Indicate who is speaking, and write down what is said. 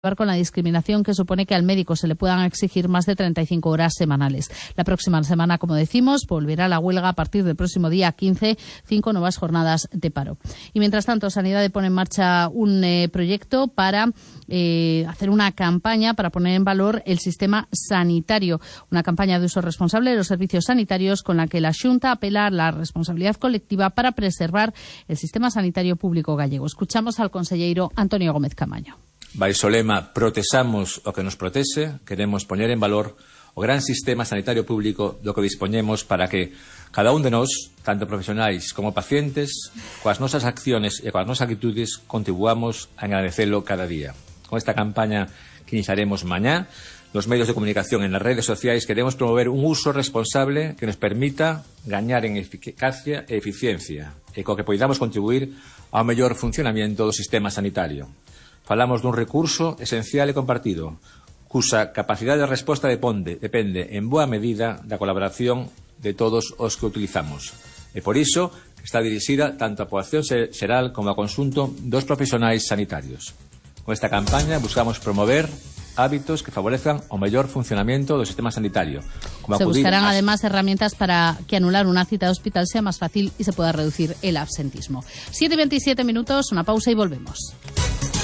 Speaker 1: con la discriminación que supone que al médico se le puedan exigir más de 35 horas semanales. La próxima semana, como decimos, volverá la huelga a partir del próximo día 15, 5 nuevas jornadas de paro. Y mientras tanto, Sanidad pone en marcha un proyecto para hacer una campaña para poner en valor el sistema sanitario, una campaña de uso responsable de los servicios sanitarios con la que la Xunta apela a la responsabilidad colectiva para preservar el sistema sanitario público gallego. Escuchamos al conselleiro Antonio Gómez Camaño.
Speaker 2: Baixo o lema "Protexamos o que nos protexe", queremos poñer en valor o gran sistema sanitario público do que dispoñemos para que cada un de nós, tanto profesionais como pacientes, coas nosas acciones e coas nosas actitudes, contribuamos a agradecelo cada día. Con esta campaña que iniciaremos mañá, nos medios de comunicación en las redes sociais queremos promover un uso responsable que nos permita gañar en eficacia e eficiencia e co que poidamos contribuir ao mellor funcionamento do sistema sanitario. Falamos dun recurso esencial e compartido, cusa capacidade de resposta depende en boa medida da colaboración de todos os que utilizamos. E por iso está dirixida tanto á poboación xeral como ao conxunto dos profesionais sanitarios. Con esta campaña buscamos promover hábitos que favorezcan o mellor funcionamento do sistema sanitario.
Speaker 1: Se buscarán además herramientas para que anular una cita de hospital sea más fácil y se pueda reducir el absentismo. 7:27 minutos, una pausa y volvemos.